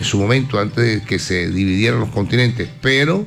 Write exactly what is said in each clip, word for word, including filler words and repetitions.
su momento, antes de que se dividieran los continentes, pero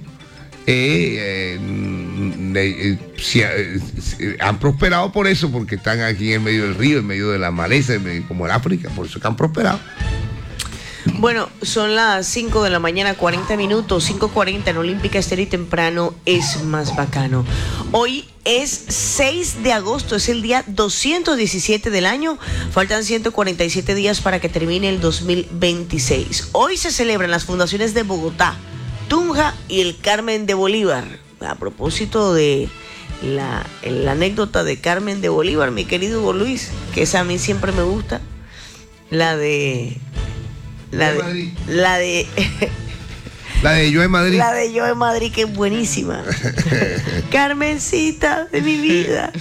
eh, eh, eh, si, eh, han prosperado por eso, porque están aquí en medio del río, en medio de la maleza, en medio, como en África, por eso que han prosperado. Bueno, son las cinco de la mañana, cuarenta minutos, cinco cuarenta en Olímpica Estéreo, y temprano es más bacano. Hoy es seis de agosto, es el día doscientos diecisiete del año. Faltan ciento cuarenta y siete días para que termine el dos mil veintiséis. Hoy se celebran las fundaciones de Bogotá, Tunja y el Carmen de Bolívar. A propósito de la, la anécdota de Carmen de Bolívar, mi querido Hugo Luis, que esa a mí siempre me gusta, la de... La de, la de la de Yo en Madrid. La de Yo en Madrid, que es buenísima. Carmencita de mi vida,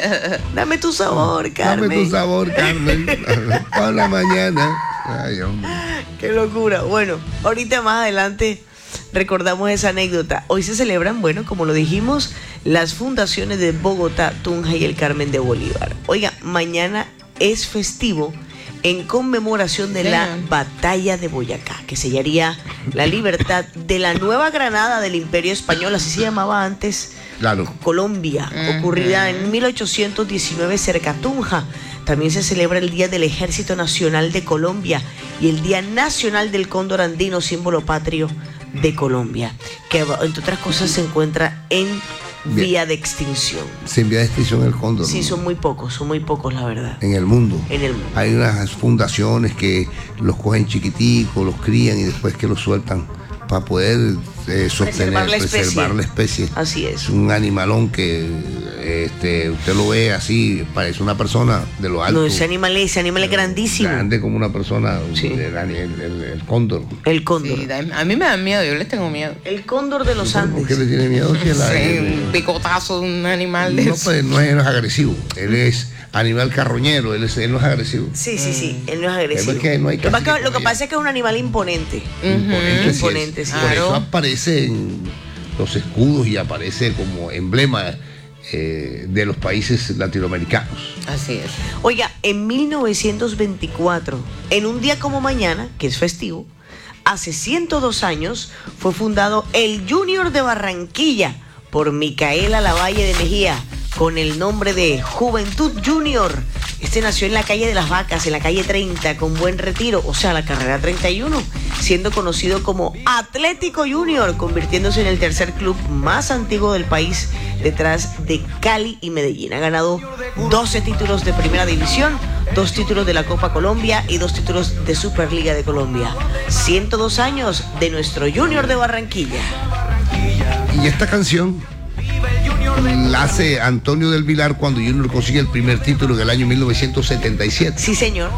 dame tu sabor, Carmen. Dame tu sabor, Carmen. Por la mañana. Ay, hombre. Qué locura. Bueno, ahorita más adelante recordamos esa anécdota. Hoy se celebran, bueno, como lo dijimos, las fundaciones de Bogotá, Tunja y el Carmen de Bolívar. Oiga, mañana es festivo en conmemoración de la Batalla de Boyacá, que sellaría la libertad de la Nueva Granada del Imperio Español, así se llamaba antes, claro, Colombia, uh-huh. ocurrida en mil ochocientos diecinueve cerca a Tunja. También se celebra el Día del Ejército Nacional de Colombia y el Día Nacional del Cóndor Andino, símbolo patrio de Colombia, que entre otras cosas se encuentra en vía de extinción. Sin vía de extinción el cóndor. Sí, son muy pocos, son muy pocos, la verdad. En el mundo. En el mundo. Hay unas fundaciones que los cogen chiquiticos, los crían y después que los sueltan para poder eh, sostener, preservar la, preservar la especie. Así es. Es un animalón que este, usted lo ve así, parece una persona de lo alto. No, ese animal, ese animal es grandísimo. Grande como una persona, sí. el, el, el, el cóndor. El cóndor. Sí, a mí me da miedo, yo les tengo miedo. El cóndor de los Andes. ¿Por qué le tiene miedo? Si la, sí, el, un picotazo de un animal de no, eso. Pues, no es, no es agresivo, él es animal carroñero, él, es, él no es agresivo. Sí, sí, sí, él no es agresivo. Es que no hay lo, que, que lo que pasa es que es un animal imponente. Uh-huh. Imponente, imponente, sí. sí. Por Claro. eso aparece en los escudos y aparece como emblema eh, de los países latinoamericanos. Así es. Oiga, en mil novecientos veinticuatro, en un día como mañana, que es festivo, hace ciento dos años, fue fundado el Junior de Barranquilla por Micaela Lavalle de Mejía, con el nombre de Juventud Junior. Este nació en la calle de las Vacas, en la calle treinta, con Buen Retiro, o sea, la carrera treinta y uno, siendo conocido como Atlético Junior, convirtiéndose en el tercer club más antiguo del país, detrás de Cali y Medellín. Ha ganado doce títulos de Primera División, dos títulos de la Copa Colombia y dos títulos de Superliga de Colombia. ciento dos años de nuestro Junior de Barranquilla. Y esta canción la hace Antonio del Vilar cuando Junior consigue el primer título en el año mil novecientos setenta y siete. Sí, señor.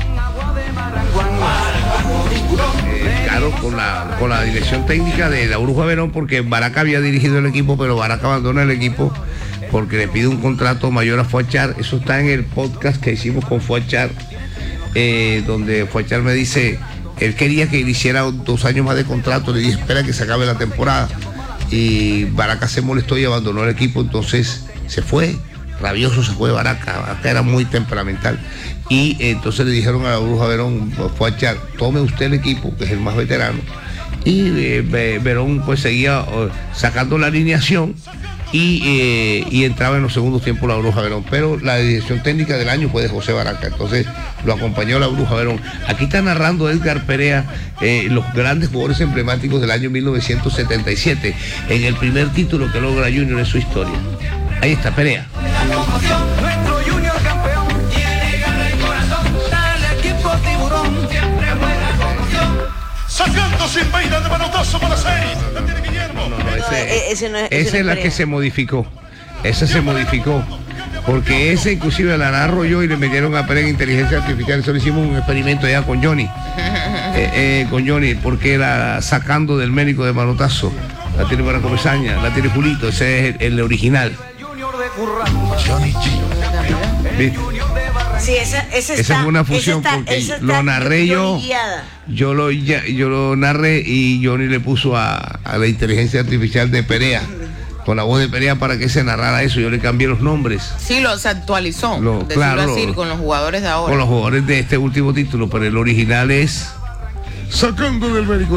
Eh, claro, con la, con la dirección técnica de la Bruja Verón, porque Baraca había dirigido el equipo, pero Baraca abandona el equipo porque le pide un contrato mayor a Fuachar. Eso está en el podcast que hicimos con Fuachar, eh, donde Fuachar me dice, él quería que le hiciera dos años más de contrato. Le dije, espera que se acabe la temporada. Y Baraca se molestó y abandonó el equipo, entonces se fue, rabioso se fue Baraca. Baraca era muy temperamental y eh, entonces le dijeron a la Bruja Verón, fue a echar, tome usted el equipo, que es el más veterano, y eh, Verón pues seguía uh, sacando la alineación y, eh, y entraba en los segundos tiempos la Bruja Verón, pero la dirección técnica del año fue de José Baraca, entonces lo acompañó la Bruja Verón. Aquí está narrando Edgar Perea eh, los grandes jugadores emblemáticos del año mil novecientos setenta y siete, en el primer título que logra Junior en su historia. Ahí está Perea. Nuestro Junior campeón tiene garra y corazón, dale equipo tiburón, siempre buena conmoción. Sacando sin vaina de manotazo para seis. La tiene Guillermo. No, no, ese, No, e- ese no es- ese esa no es es la Perea. que se modificó. Esa se modificó. Porque ese inclusive la narro yo y le metieron a Perea en inteligencia artificial. Eso lo hicimos un experimento ya con Johnny. eh, eh, con Johnny, porque era sacando del médico de manotazo. La tiene para Comesaña, la tiene Julito, ese es el, el original. Johnny G. ¿Viste? Sí, esa, esa, está, Esa es una fusión esa está, porque esa está lo narré yo, guiada. yo lo, ya- yo lo narré y Johnny le puso a, a la inteligencia artificial de Perea, con la voz de Perea para que se narrara eso. Yo le cambié los nombres Sí, lo se actualizó, Lo- decirlo claro, así, lo- con los jugadores de ahora. con los jugadores de este último título, pero el original es sacando del médico